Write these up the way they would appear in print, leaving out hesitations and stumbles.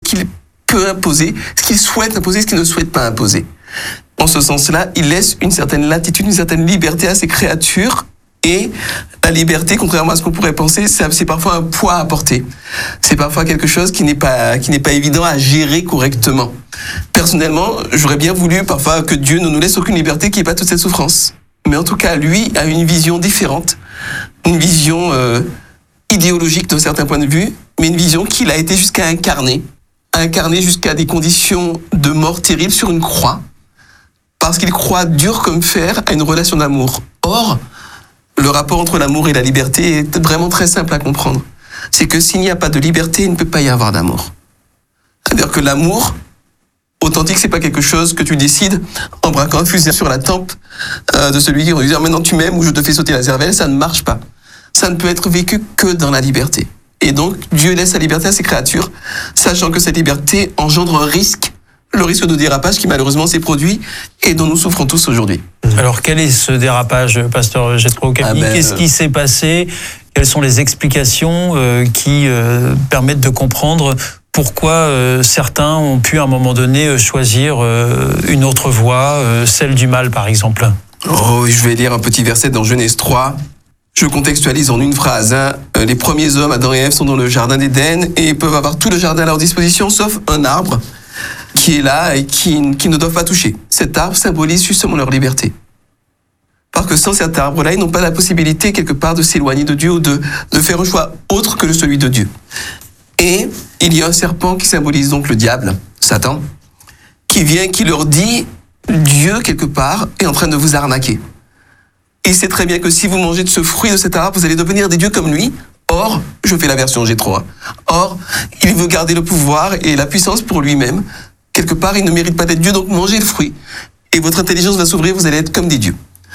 qu'il peut imposer, ce qu'il souhaite imposer, ce qu'il ne souhaite pas imposer. En ce sens-là, il laisse une certaine latitude, une certaine liberté à ses créatures. Et la liberté, contrairement à ce qu'on pourrait penser, c'est parfois un poids à porter. C'est parfois quelque chose qui n'est pas évident à gérer correctement. Personnellement, j'aurais bien voulu parfois que Dieu ne nous laisse aucune liberté, qu'il n'y ait pas toute cette souffrance. Mais en tout cas, lui a une vision différente, une vision idéologique d'un certain point de vue, mais une vision qu'il a été jusqu'à incarner jusqu'à des conditions de mort terribles sur une croix, parce qu'il croit dur comme fer à une relation d'amour. Or, le rapport entre l'amour et la liberté est vraiment très simple à comprendre. C'est que s'il n'y a pas de liberté, il ne peut pas y avoir d'amour. C'est-à-dire que l'amour authentique, c'est pas quelque chose que tu décides en braquant un fusil sur la tempe de celui qui va lui dire maintenant tu m'aimes ou je te fais sauter la cervelle. Ça ne marche pas. Ça ne peut être vécu que dans la liberté. Et donc, Dieu laisse la liberté à ses créatures, sachant que cette liberté engendre un risque, le risque de dérapage qui malheureusement s'est produit et dont nous souffrons tous aujourd'hui. Alors quel est ce dérapage, pasteur Jethro Capni ? Qu'est-ce qui s'est passé ? Quelles sont les explications qui permettent de comprendre pourquoi certains ont pu à un moment donné choisir une autre voie, celle du mal par exemple ? Oh, je vais lire un petit verset dans Genèse 3. Je contextualise en une phrase. Les premiers hommes, Adam et Ève, sont dans le jardin d'Éden et peuvent avoir tout le jardin à leur disposition sauf un arbre qui est là et qui ne doivent pas toucher. Cet arbre symbolise justement leur liberté. Parce que sans cet arbre-là, ils n'ont pas la possibilité quelque part de s'éloigner de Dieu ou de faire un choix autre que celui de Dieu. Et il y a un serpent qui symbolise donc le diable, Satan, qui vient, qui leur dit Dieu quelque part est en train de vous arnaquer. Et il sait très bien que si vous mangez de ce fruit de cet arbre, vous allez devenir des dieux comme lui. Or, je fais la version G3. Or, il veut garder le pouvoir et la puissance pour lui-même. Quelque part, il ne mérite pas d'être Dieu, donc mangez le fruit. Et votre intelligence va s'ouvrir, vous allez être comme des dieux.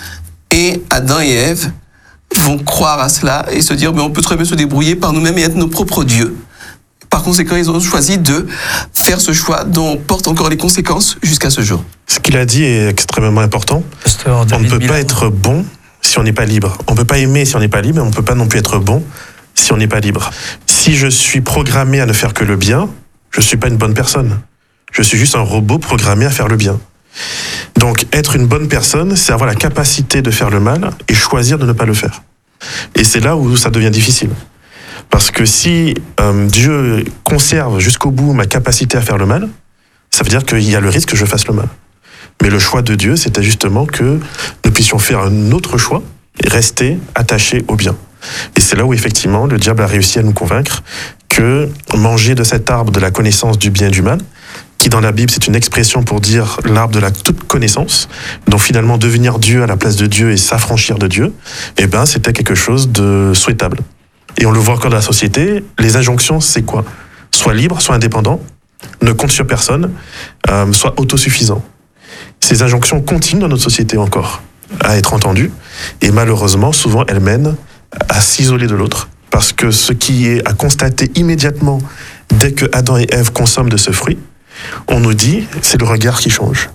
Et Adam et Ève vont croire à cela et se dire, mais on peut très bien se débrouiller par nous-mêmes et être nos propres dieux. Par conséquent, ils ont choisi de faire ce choix dont on porte encore les conséquences jusqu'à ce jour. Ce qu'il a dit est extrêmement important. On ne peut pas être bon si on n'est pas libre. On ne peut pas aimer si on n'est pas libre, mais on ne peut pas non plus être bon si on n'est pas libre. Si je suis programmé à ne faire que le bien, je ne suis pas une bonne personne. Je suis juste un robot programmé à faire le bien. Donc, être une bonne personne, c'est avoir la capacité de faire le mal et choisir de ne pas le faire. Et c'est là où ça devient difficile. Parce que si Dieu conserve jusqu'au bout ma capacité à faire le mal, ça veut dire qu'il y a le risque que je fasse le mal. Mais le choix de Dieu, c'était justement que nous puissions faire un autre choix et rester attachés au bien. Et c'est là où, effectivement, le diable a réussi à nous convaincre que manger de cet arbre de la connaissance du bien et du mal, qui dans la Bible, c'est une expression pour dire l'arbre de la toute connaissance, donc finalement devenir Dieu à la place de Dieu et s'affranchir de Dieu, eh ben, c'était quelque chose de souhaitable. Et on le voit encore dans la société, les injonctions, c'est quoi ? Sois libre, sois indépendant, ne compte sur personne, sois autosuffisant. Ces injonctions continuent dans notre société encore à être entendues, et malheureusement, souvent, elles mènent à s'isoler de l'autre. Parce que ce qui est à constater immédiatement dès que Adam et Ève consomment de ce fruit, on nous dit, c'est le regard qui change.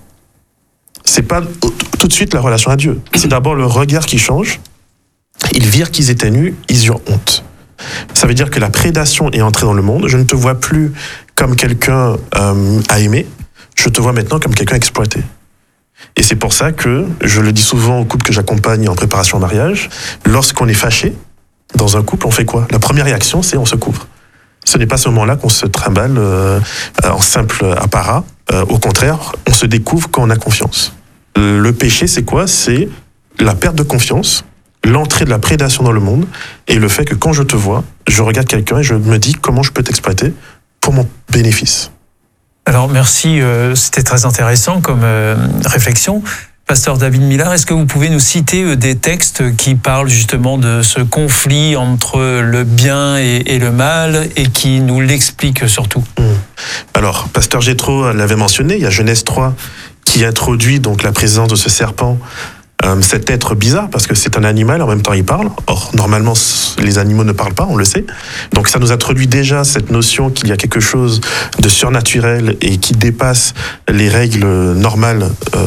C'est pas tout de suite la relation à Dieu. C'est d'abord le regard qui change. Ils virent qu'ils étaient nus, ils eurent honte. Ça veut dire que la prédation est entrée dans le monde. Je ne te vois plus comme quelqu'un à aimer. Je te vois maintenant comme quelqu'un exploité. Et c'est pour ça que, je le dis souvent aux couples que j'accompagne en préparation au mariage, lorsqu'on est fâché, dans un couple, on fait quoi ? La première réaction, c'est on se couvre. Ce n'est pas ce moment-là qu'on se trimballe en simple apparat. Au contraire, on se découvre quand on a confiance. Le péché, c'est quoi ? C'est la perte de confiance, l'entrée de la prédation dans le monde, et le fait que quand je te vois, je regarde quelqu'un et je me dis comment je peux t'exploiter pour mon bénéfice. Alors merci, c'était très intéressant comme réflexion. Pasteur David Millard, est-ce que vous pouvez nous citer des textes qui parlent justement de ce conflit entre le bien et le mal et qui nous l'expliquent surtout ? Alors, Pasteur Jethro l'avait mentionné, il y a Genèse 3 qui introduit donc la présence de ce serpent cet être bizarre, parce que c'est un animal, en même temps il parle. Or, normalement, les animaux ne parlent pas, on le sait. Donc ça nous introduit déjà cette notion qu'il y a quelque chose de surnaturel et qui dépasse les règles normales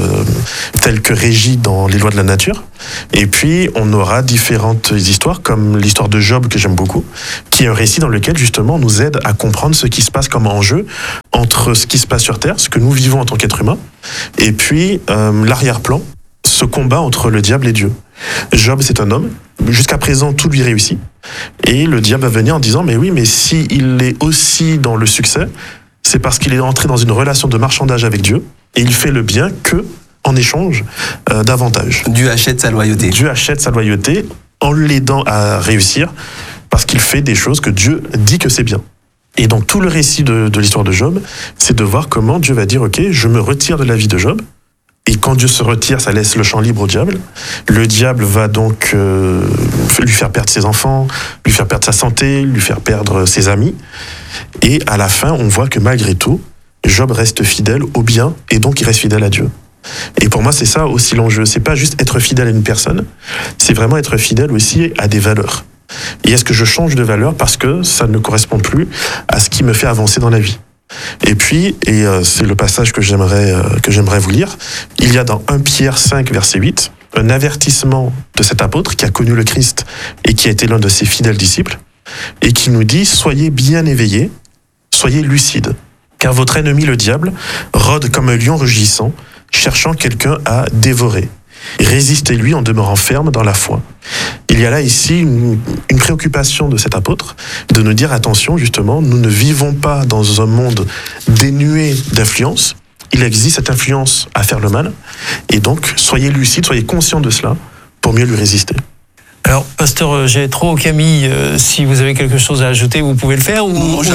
telles que régies dans les lois de la nature. Et puis, on aura différentes histoires, comme l'histoire de Job, que j'aime beaucoup, qui est un récit dans lequel, justement, on nous aide à comprendre ce qui se passe comme enjeu entre ce qui se passe sur Terre, ce que nous vivons en tant qu'être humain, et puis l'arrière-plan, ce combat entre le diable et Dieu. Job, c'est un homme. Jusqu'à présent, tout lui réussit. Et le diable va venir en disant, mais oui, mais s'il est aussi dans le succès, c'est parce qu'il est entré dans une relation de marchandage avec Dieu, et il fait le bien que en échange d'avantages. Dieu achète sa loyauté. Dieu achète sa loyauté en l'aidant à réussir, parce qu'il fait des choses que Dieu dit que c'est bien. Et donc tout le récit de l'histoire de Job, c'est de voir comment Dieu va dire, ok, je me retire de la vie de Job. Et quand Dieu se retire, ça laisse le champ libre au diable. Le diable va donc lui faire perdre ses enfants, lui faire perdre sa santé, lui faire perdre ses amis. Et à la fin, on voit que malgré tout, Job reste fidèle au bien, et donc il reste fidèle à Dieu. Et pour moi, c'est ça aussi l'enjeu. C'est pas juste être fidèle à une personne, c'est vraiment être fidèle aussi à des valeurs. Et est-ce que je change de valeur parce que ça ne correspond plus à ce qui me fait avancer dans la vie? Et puis, c'est le passage que j'aimerais vous lire, il y a dans 1 Pierre 5, verset 8, un avertissement de cet apôtre qui a connu le Christ et qui a été l'un de ses fidèles disciples, et qui nous dit « Soyez bien éveillés, soyez lucides, car votre ennemi le diable rôde comme un lion rugissant, cherchant quelqu'un à dévorer. Résistez-lui en demeurant ferme dans la foi. » Il y a là ici une préoccupation de cet apôtre, de nous dire attention justement, nous ne vivons pas dans un monde dénué d'influence, il existe cette influence à faire le mal, et donc soyez lucides, soyez conscients de cela pour mieux lui résister. Alors, pasteur Gétro, Camille, si vous avez quelque chose à ajouter, vous pouvez le faire,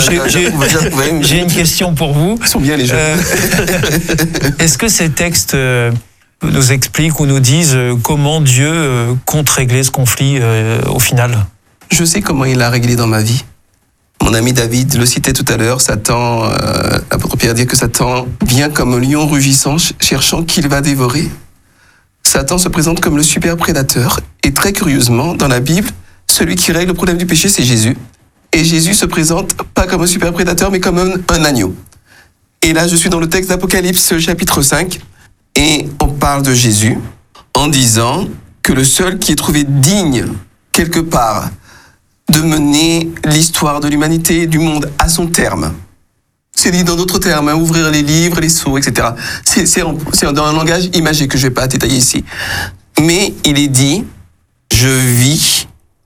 j'ai une question pour vous. Ils sont bien les jeunes. Est-ce que ces textes nous expliquent ou nous disent comment Dieu compte régler ce conflit au final? Je sais comment il l'a réglé dans ma vie. Mon ami David le citait tout à l'heure, Satan, l'apôtre Pierre dit que Satan vient comme un lion rugissant, cherchant qui il va dévorer. Satan se présente comme le super prédateur, et très curieusement, dans la Bible, celui qui règle le problème du péché, c'est Jésus. Et Jésus se présente pas comme un super prédateur, mais comme un agneau. Et là, je suis dans le texte d'Apocalypse, chapitre 5, et on parle de Jésus en disant que le seul qui est trouvé digne, quelque part, de mener l'histoire de l'humanité et du monde à son terme. C'est dit dans d'autres termes, ouvrir les livres, les sceaux, etc. C'est dans un langage imagé que je ne vais pas détailler ici. Mais il est dit, je vis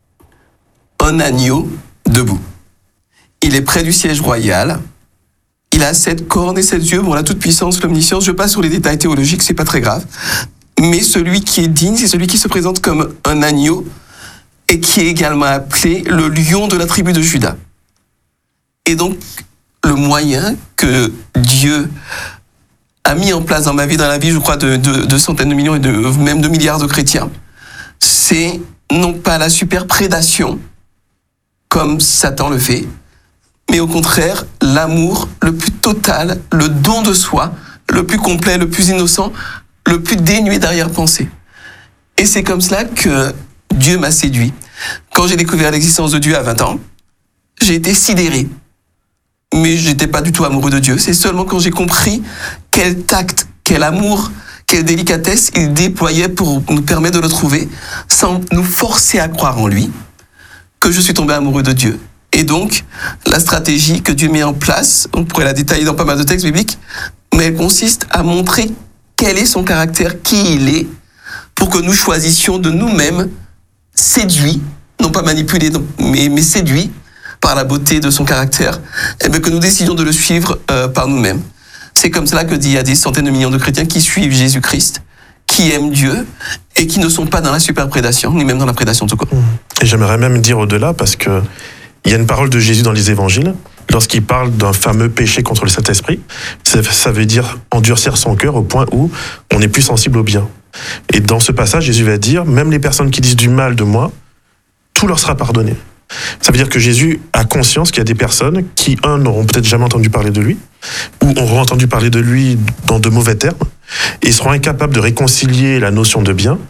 un agneau debout. Il est près du siège royal. Il a 7 cornes et 7 yeux. Bon, la toute-puissance, l'omniscience, je passe sur les détails théologiques, c'est pas très grave. Mais celui qui est digne, c'est celui qui se présente comme un agneau et qui est également appelé le lion de la tribu de Juda. Et donc, le moyen que Dieu a mis en place dans ma vie, dans la vie, je crois, de centaines de millions et même de milliards de chrétiens, c'est non pas la superprédation, comme Satan le fait, mais au contraire, l'amour le plus total, le don de soi, le plus complet, le plus innocent, le plus dénué d'arrière-pensée. Et c'est comme cela que Dieu m'a séduit. Quand j'ai découvert l'existence de Dieu à 20 ans, j'ai été sidéré. Mais je n'étais pas du tout amoureux de Dieu. C'est seulement quand j'ai compris quel tact, quel amour, quelle délicatesse il déployait pour nous permettre de le trouver, sans nous forcer à croire en lui, que je suis tombé amoureux de Dieu. Et donc, la stratégie que Dieu met en place, on pourrait la détailler dans pas mal de textes bibliques, mais elle consiste à montrer quel est son caractère, qui il est, pour que nous choisissions de nous-mêmes, séduits, non pas manipulés, mais séduits par la beauté de son caractère, et bien que nous décidions de le suivre par nous-mêmes. C'est comme cela que il y a des centaines de millions de chrétiens qui suivent Jésus-Christ, qui aiment Dieu, et qui ne sont pas dans la superprédation, ni même dans la prédation tout court. Et j'aimerais même dire au-delà, parce que il y a une parole de Jésus dans les évangiles, lorsqu'il parle d'un fameux péché contre le Saint-Esprit, ça veut dire endurcir son cœur au point où on n'est plus sensible au bien. Et dans ce passage, Jésus va dire, même les personnes qui disent du mal de moi, tout leur sera pardonné. Ça veut dire que Jésus a conscience qu'il y a des personnes qui, n'auront peut-être jamais entendu parler de lui, ou auront entendu parler de lui dans de mauvais termes, et seront incapables de réconcilier la notion de bien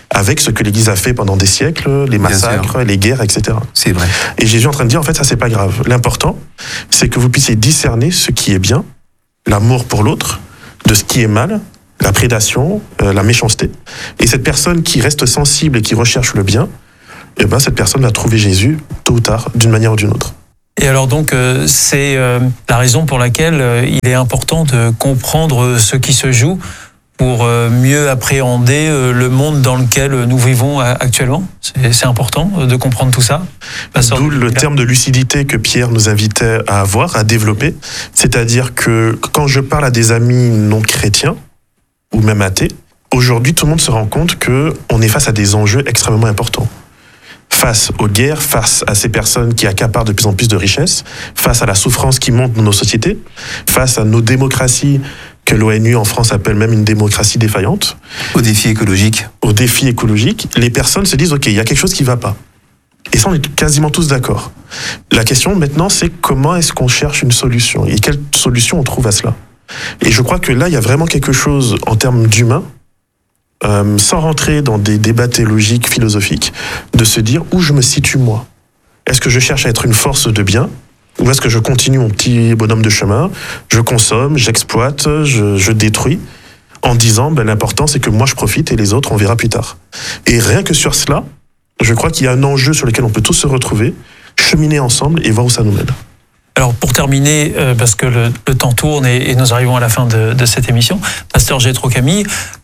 avec ce que l'Église a fait pendant des siècles, les massacres, les guerres, etc. C'est vrai. Et Jésus est en train de dire, en fait, ça, c'est pas grave. L'important, c'est que vous puissiez discerner ce qui est bien, l'amour pour l'autre, de ce qui est mal, la prédation, la méchanceté. Et cette personne qui reste sensible et qui recherche le bien, eh ben, cette personne va trouver Jésus, tôt ou tard, d'une manière ou d'une autre. Et alors donc, c'est la raison pour laquelle il est important de comprendre ce qui se joue pour mieux appréhender le monde dans lequel nous vivons actuellement. C'est important de comprendre tout ça. D'où le terme de lucidité que Pierre nous invitait à avoir, à développer. C'est-à-dire que quand je parle à des amis non chrétiens, ou même athées, aujourd'hui tout le monde se rend compte qu'on est face à des enjeux extrêmement importants. Face aux guerres, face à ces personnes qui accaparent de plus en plus de richesses, face à la souffrance qui monte dans nos sociétés, face à nos démocraties que l'ONU en France appelle même une démocratie défaillante. Aux défis écologiques. Aux défis écologiques, les personnes se disent « Ok, il y a quelque chose qui ne va pas ». Et ça, on est quasiment tous d'accord. La question maintenant, c'est comment est-ce qu'on cherche une solution et quelle solution on trouve à cela. Et je crois que là, il y a vraiment quelque chose en termes d'humain, sans rentrer dans des débats théologiques, philosophiques, de se dire où je me situe moi. Est-ce que je cherche à être une force de bien ou est-ce que je continue mon petit bonhomme de chemin, je consomme, j'exploite, je détruis, en disant l'important c'est que moi je profite et les autres on verra plus tard. Et rien que sur cela, je crois qu'il y a un enjeu sur lequel on peut tous se retrouver, cheminer ensemble et voir où ça nous mène. Alors pour terminer, parce que le temps tourne et nous arrivons à la fin de cette émission, Pasteur Jétro Camille,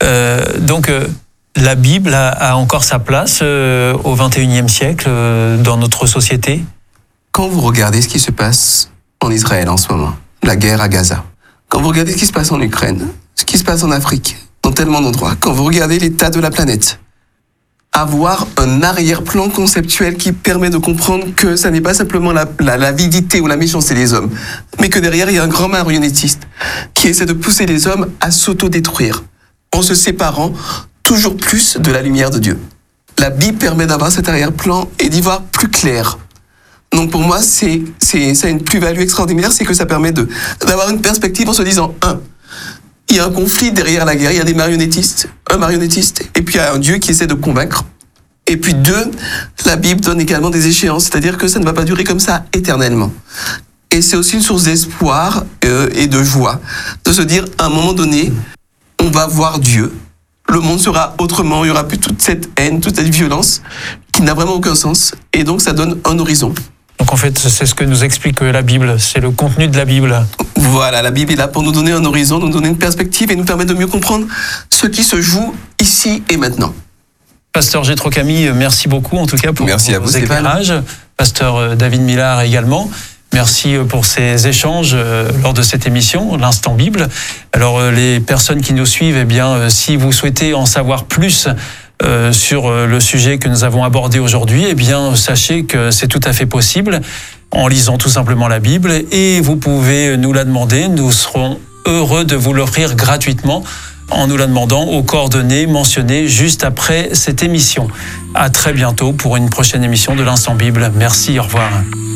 la Bible a encore sa place au XXIe siècle dans notre société. Quand vous regardez ce qui se passe en Israël en ce moment, la guerre à Gaza, quand vous regardez ce qui se passe en Ukraine, ce qui se passe en Afrique, dans tellement d'endroits, quand vous regardez l'état de la planète, avoir un arrière-plan conceptuel qui permet de comprendre que ça n'est pas simplement l'avidité ou la méchanceté des hommes, mais que derrière, il y a un grand marionnettiste qui essaie de pousser les hommes à s'autodétruire en se séparant toujours plus de la lumière de Dieu. La Bible permet d'avoir cet arrière-plan et d'y voir plus clair. Donc pour moi, ça a une plus-value extraordinaire, c'est que ça permet d'avoir une perspective en se disant, il y a un conflit derrière la guerre, il y a des marionnettistes, un marionnettiste, et puis il y a un Dieu qui essaie de convaincre. Et puis 2, la Bible donne également des échéances, c'est-à-dire que ça ne va pas durer comme ça éternellement. Et c'est aussi une source d'espoir et de joie, de se dire, à un moment donné, on va voir Dieu, le monde sera autrement, il n'y aura plus toute cette haine, toute cette violence, qui n'a vraiment aucun sens, et donc ça donne un horizon. Donc en fait, c'est ce que nous explique la Bible, c'est le contenu de la Bible. Voilà, la Bible est là pour nous donner un horizon, nous donner une perspective et nous permettre de mieux comprendre ce qui se joue ici et maintenant. Pasteur Jétro Camille, merci beaucoup en tout cas pour vos éclairages. Pasteur David Millard également. Merci pour ces échanges lors de cette émission, l'Instant Bible. Alors les personnes qui nous suivent, si vous souhaitez en savoir plus sur le sujet que nous avons abordé aujourd'hui, sachez que c'est tout à fait possible en lisant tout simplement la Bible et vous pouvez nous la demander. Nous serons heureux de vous l'offrir gratuitement en nous la demandant aux coordonnées mentionnées juste après cette émission. À très bientôt pour une prochaine émission de l'Instant Bible. Merci, au revoir.